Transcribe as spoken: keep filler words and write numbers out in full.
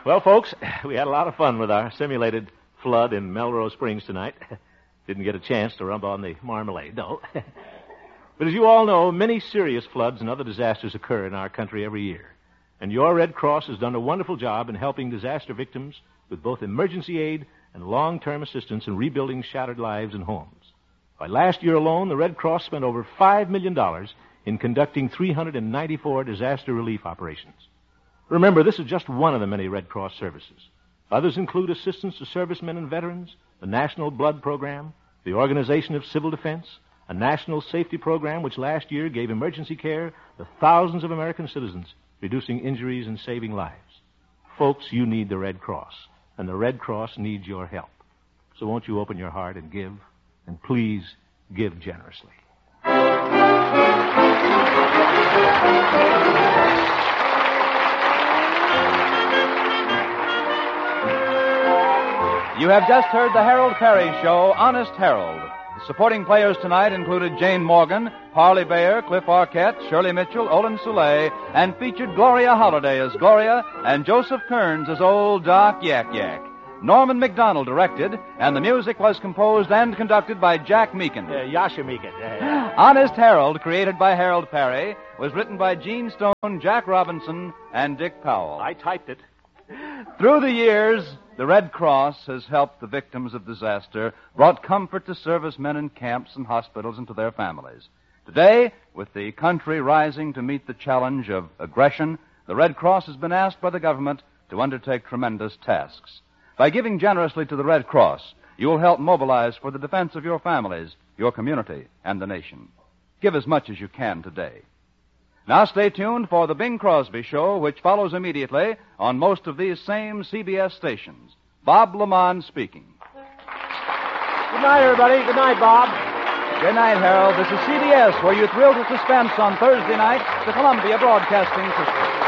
Well, folks, we had a lot of fun with our simulated flood in Melrose Springs tonight. Didn't get a chance to rub on the marmalade, no. But as you all know, many serious floods and other disasters occur in our country every year. And your Red Cross has done a wonderful job in helping disaster victims with both emergency aid and long-term assistance in rebuilding shattered lives and homes. By last year alone, the Red Cross spent over five million dollars in conducting three hundred ninety-four disaster relief operations. Remember, this is just one of the many Red Cross services. Others include assistance to servicemen and veterans, the National Blood Program, the Organization of Civil Defense, a national safety program which last year gave emergency care to thousands of American citizens, reducing injuries and saving lives. Folks, you need the Red Cross, and the Red Cross needs your help. So won't you open your heart and give, and please give generously. You have just heard the Harold Perry Show, Honest Harold. The supporting players tonight included Jane Morgan, Parley Bayer, Cliff Arquette, Shirley Mitchell, Olin Soule, and featured Gloria Holliday as Gloria and Joseph Kearns as Old Doc Yak Yak. Norman McDonald directed, and the music was composed and conducted by Jack Meakin. Uh, Yasha Meakin. Uh, Honest Harold, created by Harold Perry, was written by Gene Stone, Jack Robinson, and Dick Powell. I typed it. Through the years, the Red Cross has helped the victims of disaster, brought comfort to servicemen in camps and hospitals and to their families. Today, with the country rising to meet the challenge of aggression, the Red Cross has been asked by the government to undertake tremendous tasks. By giving generously to the Red Cross, you will help mobilize for the defense of your families, your community, and the nation. Give as much as you can today. Now stay tuned for the Bing Crosby Show, which follows immediately on most of these same C B S stations. Bob Lamont speaking. Good night, everybody. Good night, Bob. Good night, Harold. This is C B S, where you thrill to suspense on Thursday night, the Columbia Broadcasting System.